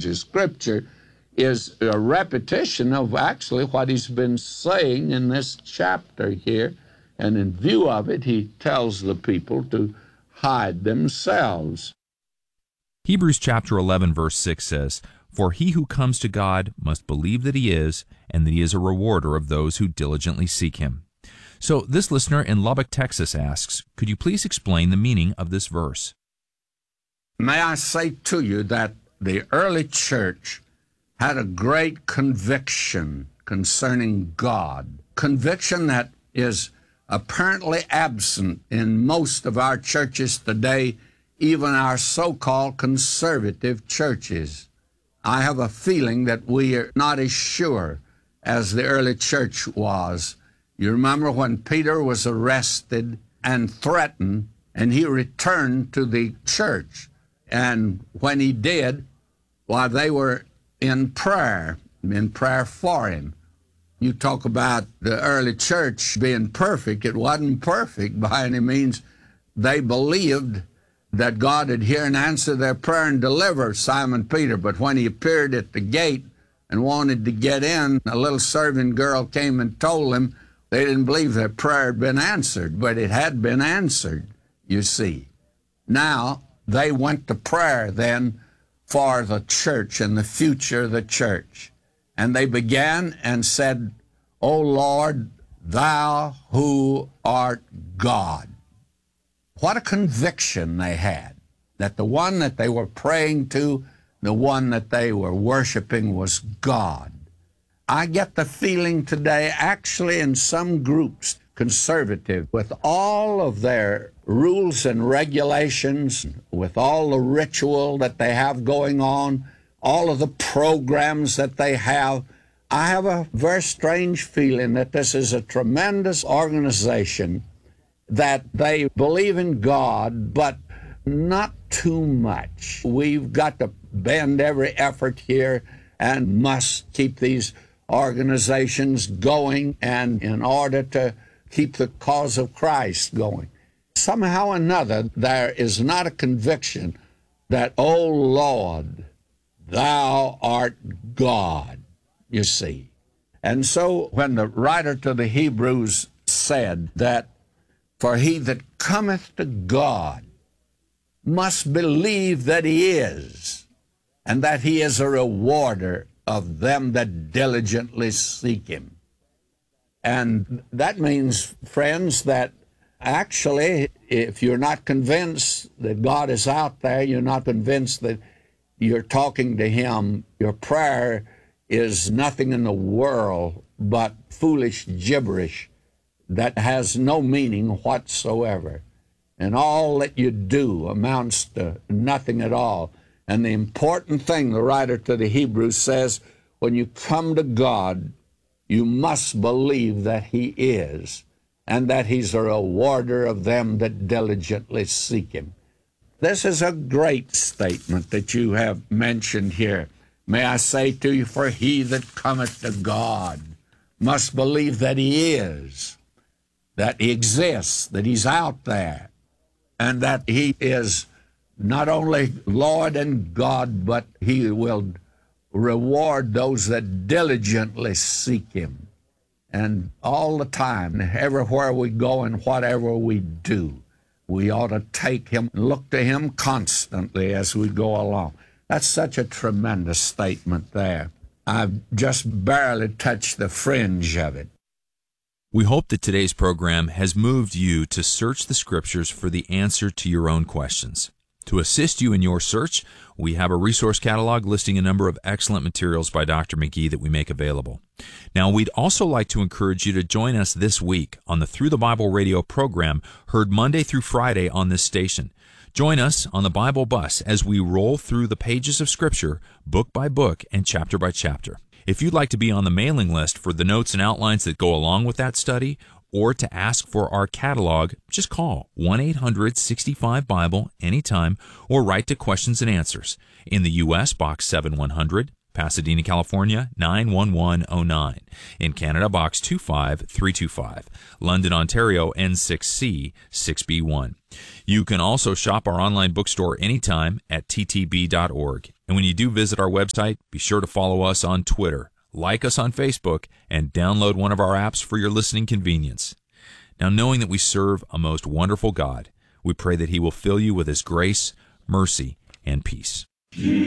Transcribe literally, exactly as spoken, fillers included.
passage of Scripture is a repetition of actually what he's been saying in this chapter here. And in view of it, he tells the people to hide themselves. Hebrews chapter eleven, verse six says, "For he who comes to God must believe that he is, and that he is a rewarder of those who diligently seek him." So this listener in Lubbock, Texas asks, could you please explain the meaning of this verse? May I say to you that the early church had a great conviction concerning God, conviction that is apparently absent in most of our churches today, even our so-called conservative churches. I have a feeling that we are not as sure as the early church was. You remember when Peter was arrested and threatened, and he returned to the church. And when he did, while they were in prayer, in prayer for him. You talk about the early church being perfect. It wasn't perfect by any means. They believed that God would hear and answer their prayer and deliver Simon Peter. But when he appeared at the gate and wanted to get in, a little serving girl came and told him they didn't believe their prayer had been answered, but it had been answered, you see. Now, they went to prayer then for the church and the future of the church. And they began and said, "O Lord, thou who art God." What a conviction they had, that the one that they were praying to, the one that they were worshiping was God. I get the feeling today, actually in some groups, conservative, with all of their rules and regulations, with all the ritual that they have going on, all of the programs that they have, I have a very strange feeling that this is a tremendous organization, that they believe in God, but not too much. We've got to bend every effort here and must keep these organizations going, and in order to keep the cause of Christ going. Somehow or another, there is not a conviction that, "O Lord, thou art God," you see. And so when the writer to the Hebrews said that, "For he that cometh to God must believe that he is, and that he is a rewarder of them that diligently seek him." And that means, friends, that actually, if you're not convinced that God is out there, you're not convinced that you're talking to him, your prayer is nothing in the world but foolish gibberish that has no meaning whatsoever. And all that you do amounts to nothing at all. And the important thing, the writer to the Hebrews says, when you come to God, you must believe that he is, and that he's a rewarder of them that diligently seek him. This is a great statement that you have mentioned here. May I say to you, for he that cometh to God must believe that he is, that he exists, that he's out there, and that he is not only Lord and God, but he will reward those that diligently seek him. And all the time, everywhere we go and whatever we do, we ought to take him and look to him constantly as we go along. That's such a tremendous statement there. I've just barely touched the fringe of it. We hope that today's program has moved you to search the Scriptures for the answer to your own questions. To assist you in your search, we have a resource catalog listing a number of excellent materials by Doctor McGee that we make available. Now, we'd also like to encourage you to join us this week on the Through the Bible radio program, heard Monday through Friday on this station. Join us on the Bible Bus as we roll through the pages of Scripture, book by book and chapter by chapter. If you'd like to be on the mailing list for the notes and outlines that go along with that study, or to ask for our catalog, just call one eight hundred sixty-five Bible anytime, or write to Questions and Answers. In the U S, Box seven one hundred, Pasadena, California, nine one one oh nine. In Canada, Box two five three two five. London, Ontario, N six C six B one. You can also shop our online bookstore anytime at t t b dot org. And when you do visit our website, be sure to follow us on Twitter, like us on Facebook, and download one of our apps for your listening convenience. Now, knowing that we serve a most wonderful God, we pray that He will fill you with His grace, mercy, and peace.